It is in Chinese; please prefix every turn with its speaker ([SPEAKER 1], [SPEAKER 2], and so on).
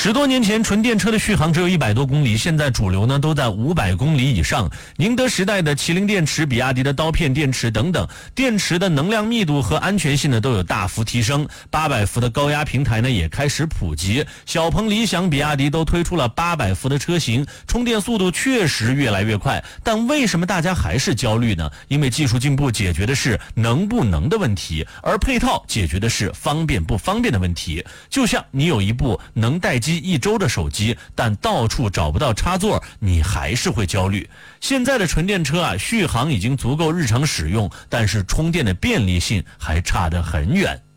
[SPEAKER 1] 10多年前纯电车的续航只有100多公里，现在主流呢都在500公里以上。宁德时代的麒麟电池、比亚迪的刀片电池等等，电池的能量密度和安全性呢都有大幅提升。800伏的高压平台呢也开始普及，小鹏、理想、比亚迪都推出了800伏的车型，充电速度确实越来越快。但为什么大家还是焦虑呢？因为技术进步解决的是能不能的问题，而配套解决的是方便不方便的问题。就像你有一部能待机1周的手机，但到处找不到插座，你还是会焦虑。现在的纯电车续航已经足够日常使用，但是充电的便利性还差得很远。